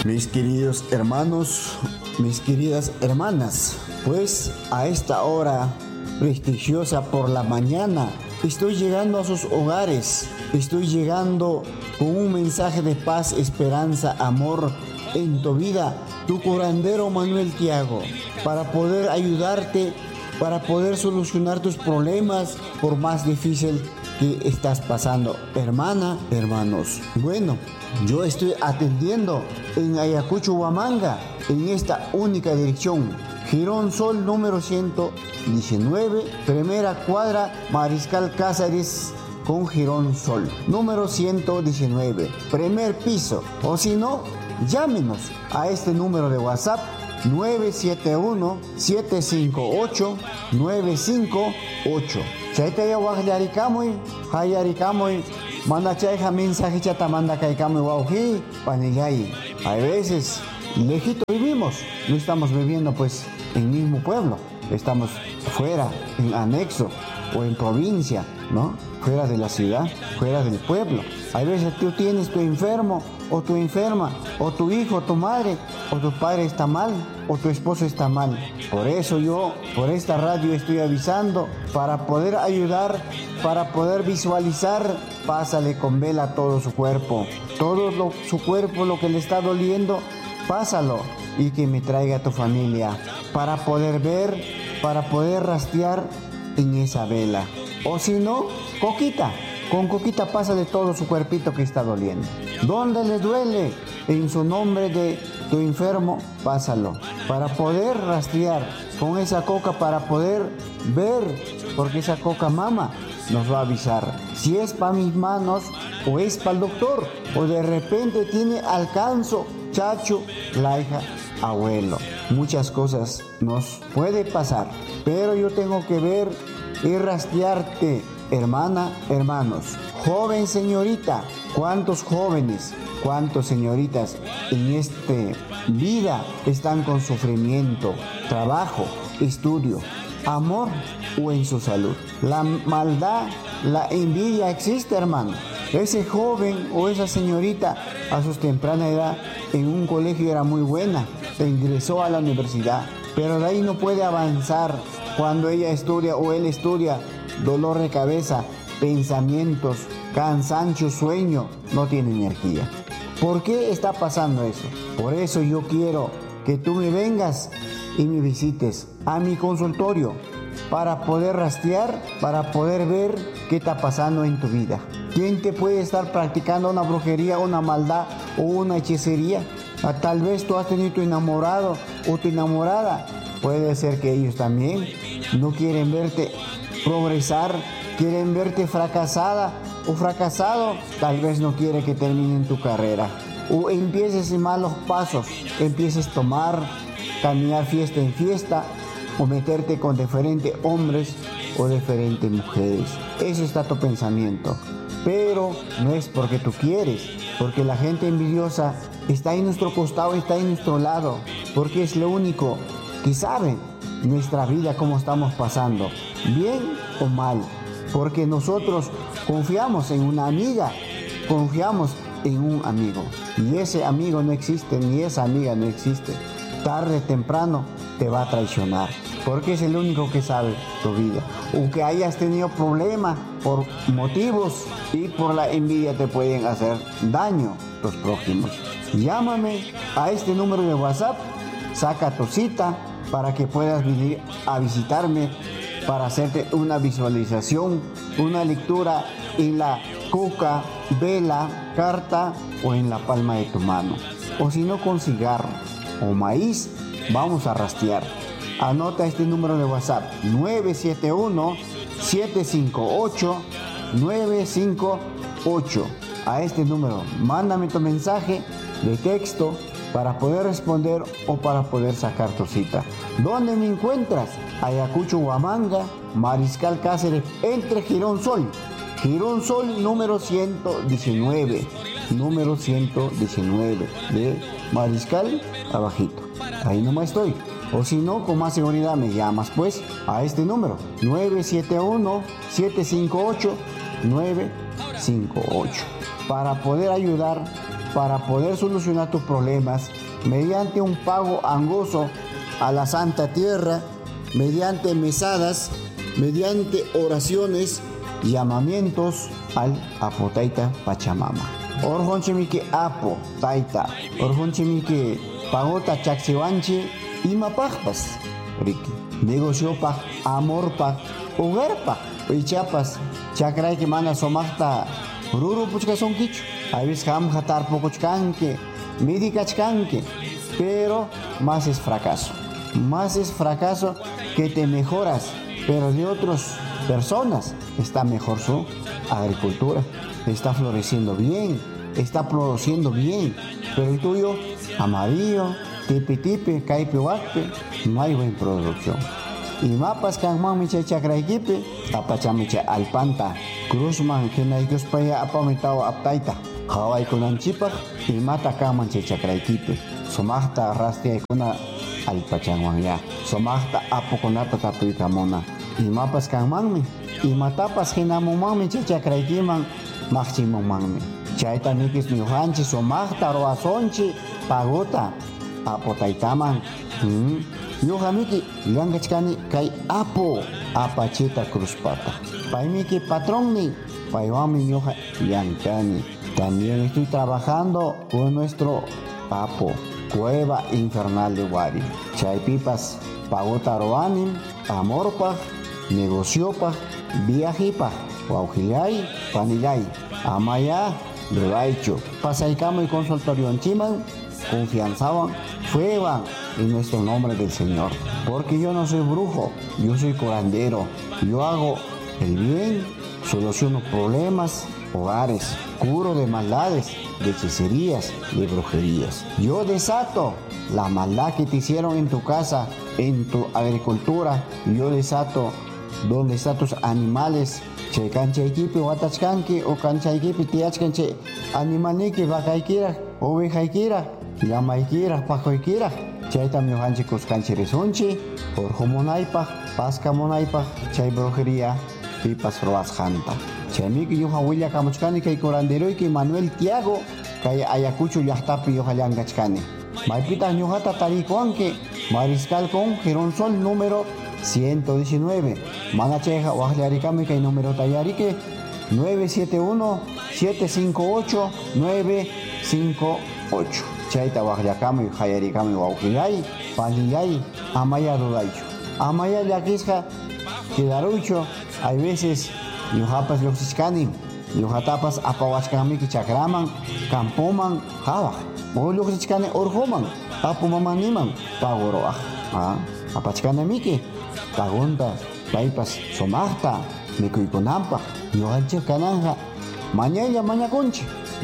Mis queridos hermanos, mis queridas hermanas, pues a esta hora prestigiosa por la mañana estoy llegando a sus hogares, estoy llegando con un mensaje de paz, esperanza, amor en tu vida, tu curandero Manuel Tiago, para poder ayudarte, para poder solucionar tus problemas por más difícil que estás pasando, hermana, hermanos. Bueno, yo estoy atendiendo en Ayacucho, Huamanga, en esta única dirección, Girón Sol número 119, primera cuadra, Mariscal Cáceres con Girón Sol, número 119, primer piso. O si no, llámenos a este número de WhatsApp 971-758-958. Chaytaya wajlarikamuy, hayarikamuy, manda chayja mensaje chata manda kaikamuy wauji, panillay. A veces, lejito vivimos, no estamos viviendo pues en el mismo pueblo, estamos fuera, en anexo o en provincia, ¿no? Fuera de la ciudad, fuera del pueblo. A veces tú tienes tu enfermo o tu enferma, o tu hijo, tu madre, o tu padre está mal, o tu esposo está mal. Por eso yo, por esta radio estoy avisando, para poder ayudar, para poder visualizar, pásale con vela todo su cuerpo. Su cuerpo, lo que le está doliendo, pásalo y que me traiga a tu familia, para poder ver, para poder rastrear en esa vela. O si no, coquita. Con coquita pásale todo su cuerpito que está doliendo. ¿Dónde le duele? En su nombre de tu enfermo, pásalo. Para poder rastrear con esa coca, para poder ver, porque esa coca mama nos va a avisar si es para mis manos o es para el doctor, o de repente tiene alcanzo, chacho, la hija, abuelo. Muchas cosas nos puede pasar, pero yo tengo que ver y rastrearte, hermana, hermanos. Joven, señorita, ¿cuántos jóvenes, cuántas señoritas en esta vida están con sufrimiento, trabajo, estudio, amor o en su salud? La maldad, la envidia existe, hermano. Ese joven o esa señorita a su temprana edad en un colegio era muy buena, ingresó a la universidad, pero de ahí no puede avanzar. Cuando ella estudia o él estudia, dolor de cabeza, pensamientos, cansancio, sueño, no tiene energía. ¿Por qué está pasando eso? Por eso yo quiero que tú me vengas y me visites a mi consultorio para poder rastrear, para poder ver qué está pasando en tu vida. ¿Quién te puede estar practicando una brujería, una maldad o una hechicería? Tal vez tú has tenido tu enamorado o tu enamorada. Puede ser que ellos también no quieren verte progresar, quieren verte fracasada o fracasado. Tal vez no quiere que terminen tu carrera. O empieces en malos pasos, empieces a tomar, caminar fiesta en fiesta, o meterte con diferentes hombres o diferentes mujeres. Eso está tu pensamiento. Pero no es porque tú quieres, porque la gente envidiosa está en nuestro costado, está en nuestro lado, porque es lo único que sabe nuestra vida, cómo estamos pasando, bien o mal, porque nosotros confiamos en una amiga, confiamos en un amigo, y ese amigo no existe, ni esa amiga no existe. Tarde o temprano te va a traicionar, porque es el único que sabe tu vida. O que hayas tenido problemas por motivos y por la envidia te pueden hacer daño los prójimos. Llámame a este número de WhatsApp, saca tu cita para que puedas venir a visitarme para hacerte una visualización, una lectura en la coca, vela, carta o en la palma de tu mano. O si no, con cigarro o maíz, vamos a rastrear. Anota este número de WhatsApp, 971-758-958. A este número, mándame tu mensaje de texto para poder responder o para poder sacar tu cita. ¿Dónde me encuentras? Ayacucho, Huamanga, Mariscal Cáceres, entre Girón Sol número 119, de Mariscal abajito. Ahí nomás estoy. O si no, con más seguridad me llamas pues a este número, 971-758-958, para poder ayudar para poder solucionar tus problemas mediante un pago angoso a la Santa Tierra, mediante mesadas, mediante oraciones, llamamientos al Apotaita Pachamama. Orjonchimiki Apo Taita, Orjonchimiki Pagota Chaxiwanchi, Imapajpas, negociopa, amorpa, hogarpa, Ichapas, Chakraiki Mana Somachta, Ruru Puchkason Kichu, Avis Ham Hatar Pocochkanke, Midikachkanke, pero más es fracaso. Más es fracaso que te mejoras, pero de otras personas está mejor su agricultura, está floreciendo bien, está produciendo bien, pero el tuyo, amarillo, tipe, caipe, huacpe, no hay buena producción. Y mapas que han micha chakraikipe, apachamicha alpanta, cruzman, genaikos paya apamitao aptaita, Hawaii con anchipa, y mata kaman chakraikipe, somachta rastia kuna alpachangwanya, somachta apoconata tapuikamona, y mapas que han y matapas genamumami chakraikiman, maximumami. Chaita nikis nyuhanchi, somachta roasonchi, pagota, apotaitaman. Yohamiki langachkani kai apo apachita cruzpata. Paimiki patronni, paywami yoha yankani. También estoy trabajando con nuestro apo, Cueva Infernal de Wari. Chaypipas pagota roanim, amorpa, negociopa, viajipa, wauhilay, panilay, amaya, ruraicho. Pasaicamo y consultorio en Chiman, confianzaban, fueban en nuestro nombre del Señor. Porque yo no soy brujo, yo soy curandero. Yo hago el bien, soluciono problemas, hogares, curo de maldades, de hechicerías, de brujerías. Yo desato la maldad que te hicieron en tu casa, en tu agricultura. Yo desato donde están tus animales. Che canchaikipi watachkanki o canchaikipi tiachkanche animalniki vakaikira, ovejaikira, lamaikira, pajoikira. Chayta miohanchi kuskanchi risunchi, orjomonaipa, pascamonaipa, chay brujería, pipas roasjanta. Chaymiki yoha huilla kamuchkani kay curanderoiki Manuel Tiago, kay Ayacucho llahtapi yoha llangachkani. Maipita ñuhata tarikuanke, Mariscal con Gironsol número 119. Manacheja Wajlarikami kay número tayarike 971-758-958. Chaita Wajlakami, Hayarikami Wauhilay, Panillay, Amaya Rudaicho. Amaya Yakisha, Kidarucho, hay veces Yuhapas Luxiskani, Yuhatapas Apawachkami Chakraman, Campoman, Hawa, o Luxiskani Orhoman, Apumamaniman, Pagoroa, Apachkanamiki, Pagunta, Paipas, Somachta, Mikuikonampa, Yuhanche Kananja, Mañaconchi,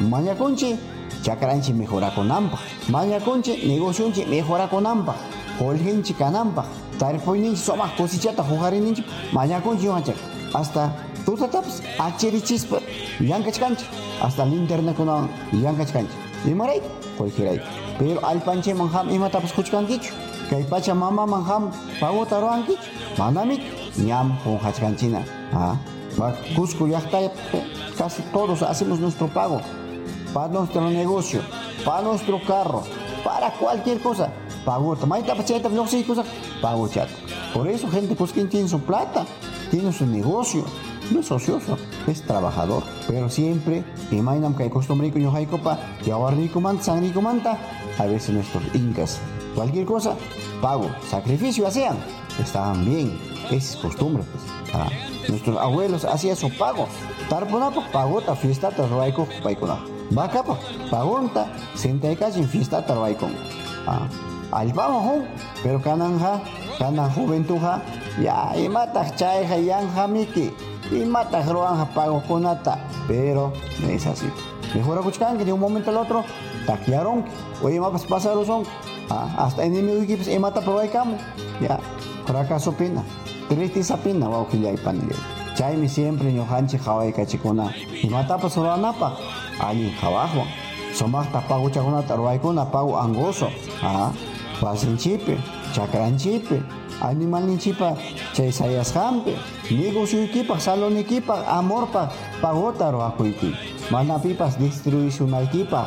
Chakranchi mejora con ampa. Mañaconche, negociunchi mejora con ampa. Holgenchi canampa. Tarpoininchi somas cosichata jugarinchi. Mañaconchi yohanchak. Hasta tú taps, achirichispa, yankachkanchi. Hasta el internet con yankachkanchi. Dimaray, cualquiera. Pero al panche manjam y matapas kuchkankichu. Kay pacha mama manjam, pagota roankichu. Manamik, ñam con hachkanchina. Cusco yachta, casi todos hacemos nuestro pago. Para nuestro negocio, para nuestro carro, para cualquier cosa. Pago, tamaita pacheta, no sé cosa, pago chat. Por eso gente pues quien tiene su plata, tiene su negocio, no es ocioso, es trabajador. Pero siempre, imaginam que hay costumbre que yo hay copa, y ahora rico manta, san rico manta, a veces nuestros incas, cualquier cosa, pago, sacrificio hacían, estaban bien, es costumbre pues. Nuestros abuelos hacían su pago, tarponapo, pagota, fiesta, tarraico, paicona. Bacapa, pagonta, senta de calle en fiesta tarbaicon. Alvamos, pero cananja, juventuja, ya, y mata chaeja, yanja miki, y mata roanja pago conata, pero no es así. Mejor escuchan que de un momento al otro, taquearon, oye, mapas pasaron son, hasta enemigo equipos, y mata probaicamo, ya, fracaso pena, tristeza pena, va a y panile. Chaymi siempre ñojanchi Hawaii kachikuna, y mata pasoranapa. Alguien abajo, somos tapago chacona taruaicona pago angoso, pasenchipe, chacranchipe, animal ninchipa, chaysayas jampe, negocio equipa, salón equipa, amorpa, pagotaro acuipi, manapipas distribución equipa,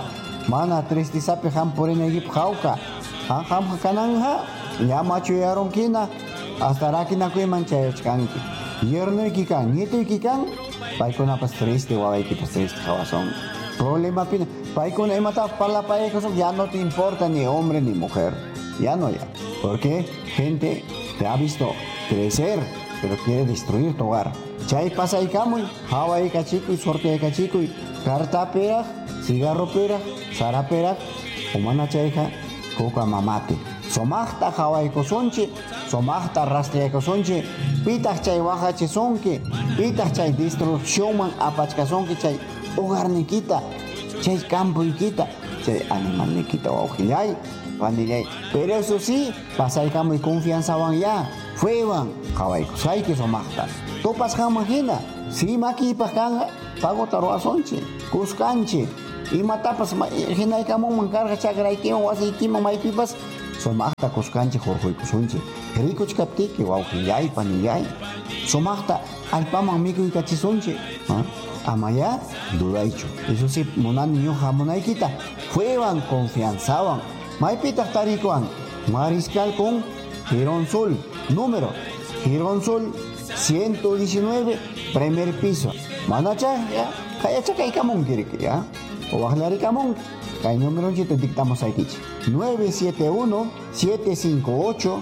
mana tristisapi ham purinayki jauka ham kananja ya macho yaron kina hasta rakina kuiman chayachkanki yernuyki kan nietuyki kan paykunapas triste wawaykipas triste jawason problema pina paykuna imata parlapaykuson ya no te importa ni hombre ni mujer ya no ya porque gente te ha visto crecer pero quiere destruir tu hogar chay pasaykamuy hawaykachikuy sorteaykachikuy carta peraj cigarro peraj sara peraj umana chayja kuka mamate somaqta hawaykusunchi somaqta rastreaykusunchi pitaq chay waqachisonki pitaq chay destruccionman apachkasonki chay hogarnikita chay campuykita chay animalnikita wawqillay pandillay pero eso sí pasaykamuy confianzawan ya fuewan hawaykusayki somaqta topas hamajina si makipaq kanja pagota ruasonchi kuskanchi imatapas hinaykamunman karqa chakraykiman wasiykiman maypipas somaqta kuskanchi hurquykusunchi rikuchkaptiki wawqillay panillay somaqta allpaman mikuykachisunchi amaya dudaychu eso sí munani ñuqa munaykita fuewan confianzawan maypitaq tarikuwan Mariscal con Gironsol número Gironsol 119 primer piso manacha ya kayacha kaykamun kiriki ya o kamun kay número te dictamos aquí 971 758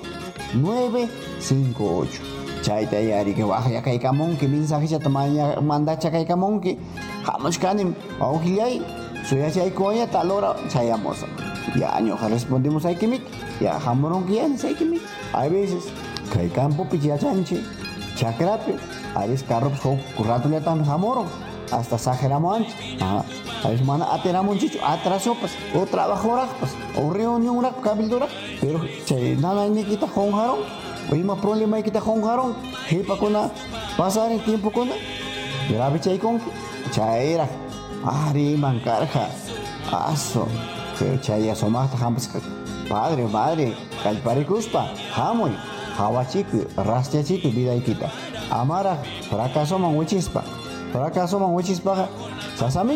958 chayta yari que baja kaykamun que mensaje ya tamaña mandacha kaykamun que hamos kanim aujillay suya chay koya talora chayamos ya año respondimos ahí que ya jamoron que ya hay que hay veces kay campo pichia chanche chakrape a veces carros currato le tan jamoron hasta exageramos a veces mana ateramos chicho atraso pues o trabajo pues o reunión rak cabildora pero che nada ni kita jongaron o ima problema kita jongaron hepa kona pasar el tiempo kona grave chay con chaira ari mancarja aso pero chay asomasta jamás padre madre calparikuspa jamoy hawachiku rastiachiku vida kita amara fracaso man uchispa sasamik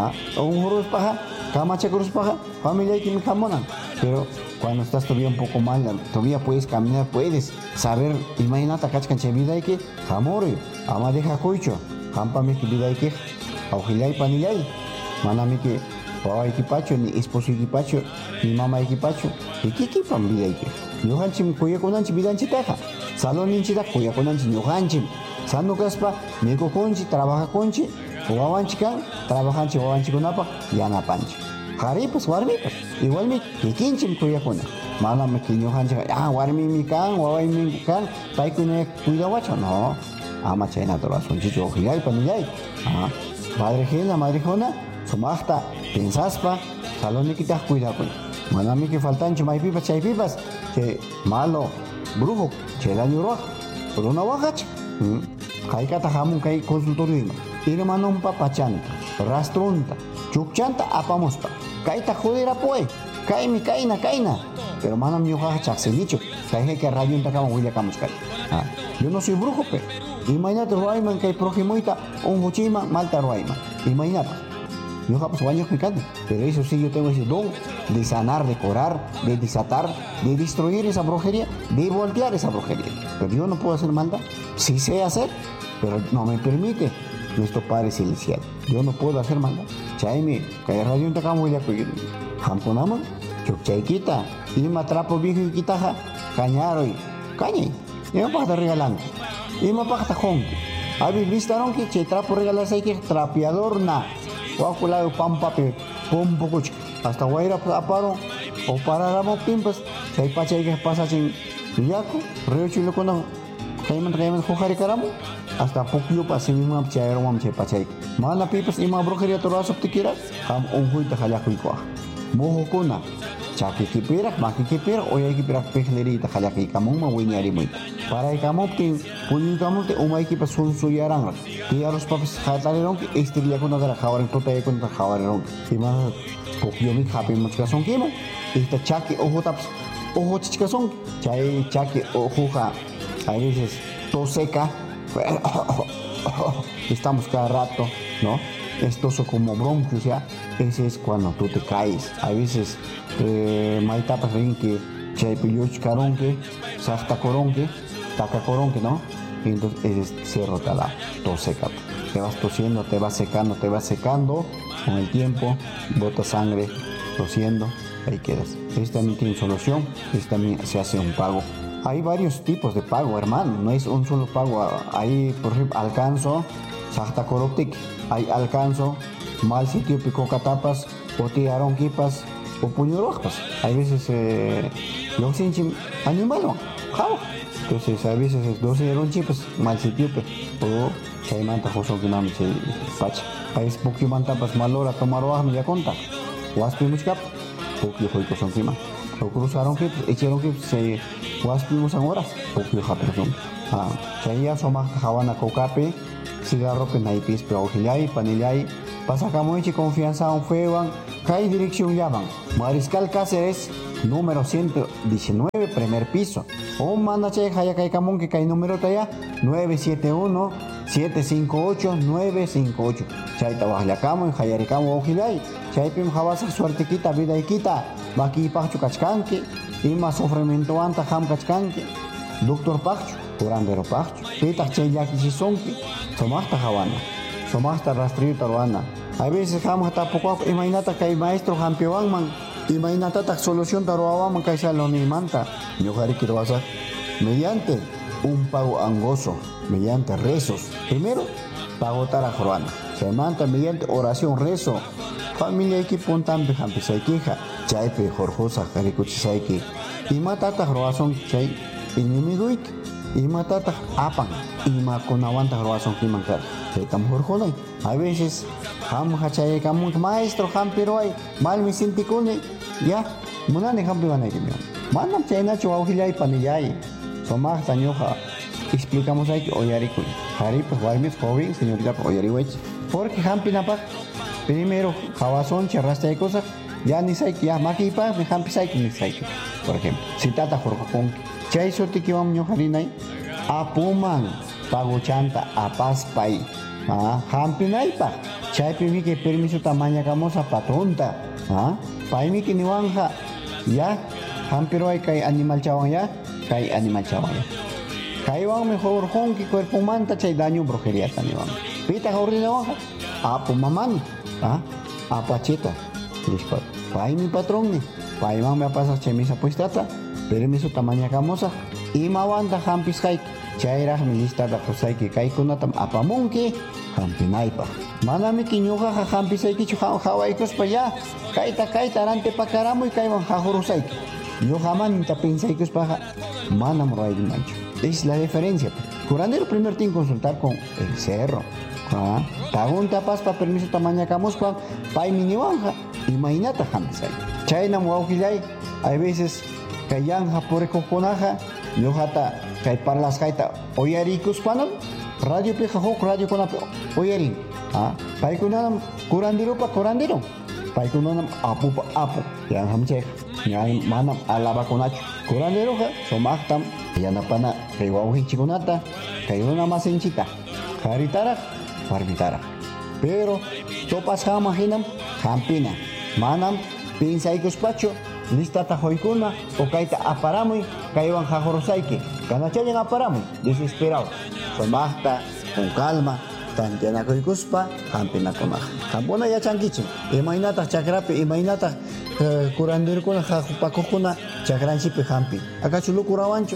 un hurus paja camacha cruz paja familia y jamonan pero cuando estás todavía un poco mal todavía puedes caminar puedes saber imagínate cachcan che vida y que jamori ama deja cuicho jampa mi vida y que aujilay panilay manami que papá equipacho ni esposo equipacho ni mamá equipacho y qué equipan vida y que ñuqanchim kuyakunanchik vidanchitaqa saloninchita kuyakunanchik ñuqanchim sanu kaspa mikukunchik trabajakunchik wawanchik kan trabajanchik wawanchikunapaq yanapanchik qharipas warmipas igualmi kikinchim kuyakuna manami ki ñuqanchik warmimi kan wawaymi kan paykuna cuidawachu no ama chaynata ruwasunchikchu ujillaypa nillay padrejuna madrejuna sumaqta pensaspa salonikitaq cuidakun manami que faltanchu maypipas chaypipas que malo brujo che daño roja por una wakacha kaykata hamun kay consultorio irmanumpa pachanta rastrunta chukchanta apamuspa kayta jodera poe kaymi kayna pero manam ñuqaqa chaqsilichu kay que rayunta kama willakamus kay yo no soy brujo pe imagínate ruayman kay prójimoita un huchima malta ruayman imagínate yo pues baño picante, pero eso sí yo tengo ese don de sanar, de curar, de desatar, de destruir esa brujería, de voltear esa brujería. Pero yo no puedo hacer maldad, sí sé hacer, pero no me permite nuestro Padre Celestial. Yo no puedo hacer maldad. Chaime, kay radio un tacamo ya que jamponamos, chukchaykita, ima trapo viejo y quitaja, cañaroy, cañe, ima pata regalando, ima pata jonque. ¿Habéis visto que che trapo regalas hay que trapeador na? Wakulay pampape pompokuch hasta guaira aparo o pararamo pimpas chay pachay que pasa sin yaku río chulo kono kayman jojari karamo hasta pokyo pasi mismo chay romam chay pachay mana pipas ima brujería toraso tikira ham unhuita hayakuy kwa mojo kuna chaki kipira maki kipira oya kipira pejlerita hayaki kamong mawini muy para ikamoptin puñin kamoptin umay kipas sunsuyarang tiaros papas hatarirong istiria kuna dara jawarin tutay kuna jawarirong ima kokyomi hapi machkason kimo esta chaki ojo taps ojo chichkason chay chaki ojo ja a veces tos seca estamos cada rato no estoso como bronquios, ya, ese es cuando tú te caes. A veces, maitapas ven que chaypilloch caronque, sasta coronque, taca coronque, ¿no? Y entonces ese se rota la tos seca. Te vas tosiendo, te vas secando, con el tiempo, bota sangre, tosiendo, ahí quedas. Este también tiene solución, este también se hace un pago. Hay varios tipos de pago, hermano, no es un solo pago. Ahí, por ejemplo, alcanzo, sasta coroptic, hay alcanzo, mal sitio pico catapas, o tiraron kipas, o puño rojas. Hay veces, los hinchim animal, ¿no? Entonces, a veces es 12 ronchipas, mal sitio, o chaymanta joson que no me se pacha. Hay poquio mantapas malora tomar o ya conta. Waspi muchkap, poquio joico son kima. O cruzaron que echaron que se waspi usan horas, poquio japerson. Chaya somah jawana cocape, cigarro penaipis, pero ojilay, panillay, pasa camoichi confianza un fueban, cae dirección llaman. Mariscal Cáceres, número 119, primer piso. O manache hayakay camón que cae número talla 971-758-958. Chayta bajlacamo en hayaricamo ojilay. Chaypim jabasa suerte quita, vida y quita. Baki pachu cachcanque, ima sufrimiento anta ham cachcanque. Doctor pachu, curandero pachu. Pita chayaki chisonque, somasta jawana, somasta rastrillo taruana. A veces ham hasta poco imaginata que hay maestro hampiwanman. Imaginata solución taruawaman que sea lo ni manta. Yo jari quiero hacer mediante un pago angoso, mediante rezos. Primero, pago tarajruana. Se manta mediante oración, rezo. Familia equipo un tampe hampisaikija. Chaype jorjosa jarikuchisaiki. Y matata roazón chay inimiguik. Y matata apan. Y maconawanta roazón kimankar. Chay tam jorjolay. A veces, ham hachay kamut maestro hampiroay. Mal mi sintikune. Ya, munane hampiwanay kimyo. Manam chay nacho aujilay panillay. Somah tañoja. Explicamos ahí que oyarikuy. Jari pues warmis joven, señorita oyariwech. Porque hampinapak. Primero, jabazón, charraste de cosas, ya ni sai que ya maquipa, me hampi sai que ni sai. Por ejemplo, si tata jorjopon, chay sorti que vamos a harinay, apuman, pago chanta, apaspay, hampi naipa, chay pimi que permiso tamaña camosa patronta, paimi que ni wanja, ya, hampi roy kai animal chawan ya, kai animal chawan ya. Kai wang mejor honki cuerpo manta chay daño brujería tani wang. Pita jorrina wanja, apumamani. Apacheta, listo. Pai mi patrón ni, pai me pasa chemisa puestata, permiso tamaña camosa, y mawanda hampis haik, chaira mi lista da josai que kai kunatam apamonke, hampinaipa. Manami kiñuja hampis haiki chuhan hawaikos pa ya, kaita arante pa caramo y kaiwan hajurusai. Yo jaman ta pensaikos pa manam roy mancho. Es la diferencia. Curandero primero tiene que consultar con el cerro. Tagunta paspa permiso tamaña camuspa, pai miniwanja, imagínate hamsay. Chayna muaujilay, hay veces kayanja por cojonaja, yojata kay parlas kaita oyaricus panam, radio peja hok radio con oyarin. Pai kunanam curandero pa curandero, pai kunanam apu pa apu, yang hamche, yang manam alaba konacho. Curandero ha, somachtam, yanapana, kay wauhin chikunata, kay una masenchita, haritara. Barbitara. Pero topas jama hinam hampina. Manam pinsaikos pacho lista tajoikuna o kaita aparamui kaiwan jajorosaike. Kanachayan aparamui desesperado. Somasta con calma tantiana koikuspa hampina konaja. Kampona ya chankichi. Imainata chakrapi imainata curandirkuna jajupakokuna chakranchipi hampi. ¿Acaso lo curawancho?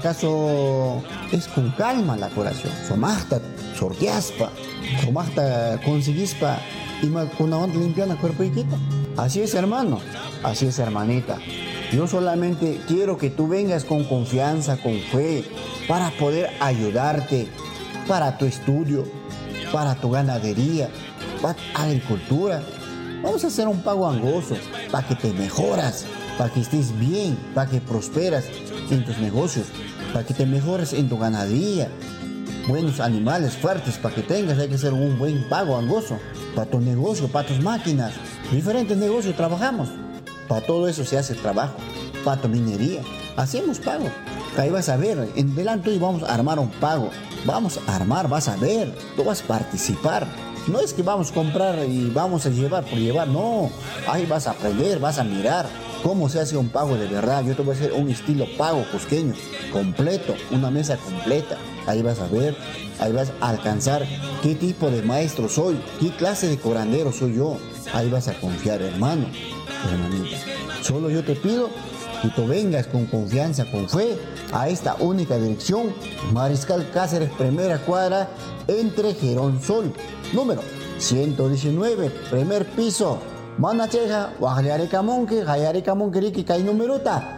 ¿Acaso es con calma la curación? Somasta sortiaspa. Somasta conseguispa y con una limpiana cuerpo y quita. Así es, hermano. Así es, hermanita. Yo solamente quiero que tú vengas con confianza, con fe, para poder ayudarte para tu estudio, para tu ganadería, para tu agricultura. Vamos a hacer un pago angoso para que te mejoras, para que estés bien, para que prosperas en tus negocios, para que te mejores en tu ganadería. Buenos animales fuertes para que tengas, hay que hacer un buen pago angoso para tu negocio, para tus máquinas. Diferentes negocios trabajamos. Para todo eso se hace trabajo. Para tu minería, hacemos pago. Ahí vas a ver, en delante y vamos a armar un pago. Vamos a armar, vas a ver, tú vas a participar. No es que vamos a comprar y vamos a llevar por llevar, no. Ahí vas a aprender, vas a mirar cómo se hace un pago de verdad. Yo te voy a hacer un estilo pago cusqueño, completo, una mesa completa. Ahí vas a ver, ahí vas a alcanzar qué tipo de maestro soy, qué clase de curandero soy yo. Ahí vas a confiar, hermano, hermanita. Solo yo te pido que tú vengas con confianza, con fe, a esta única dirección, Mariscal Cáceres, primera cuadra, entre Gerón Sol, número 119, primer piso. Manacheja, Guajaricamonque, Jayaricamonque, Riqui, Cay numeruta,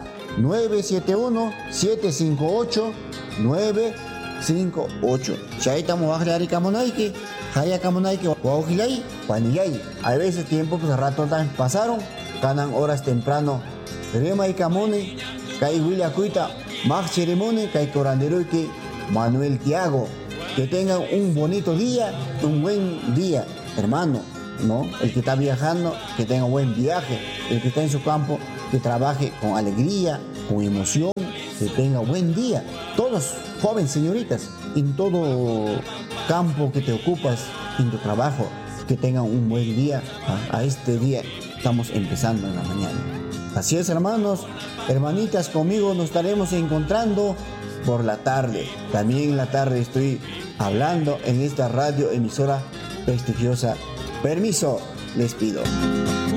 971-758-958. Chaitamo, Guajaricamonaiki, Jayakamonaiki, Guajilay, Panillay. A veces tiempo, pues rato también pasaron, ganan horas temprano. Rema y Camone, Cay Huilacuita, Mag Ceremone, Cay Coranderoique, Manuel Tiago. Que tengan un bonito día, un buen día, hermano, ¿no? El que está viajando, que tenga un buen viaje. El que está en su campo, que trabaje con alegría, con emoción, que tenga un buen día. Todos, jóvenes señoritas, en todo campo que te ocupas, en tu trabajo, que tengan un buen día. A este día estamos empezando en la mañana. Así es, hermanos, hermanitas, conmigo nos estaremos encontrando por la tarde. También en la tarde estoy hablando en esta radio emisora prestigiosa. Permiso, les pido.